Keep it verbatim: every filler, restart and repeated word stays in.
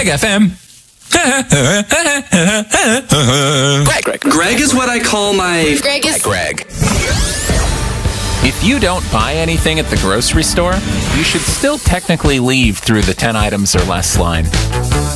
Greg F M. Greg, Greg. Greg is what I call my... Greg is... Greg. If you don't buy anything at the grocery store, you should still technically leave through the ten items or less line.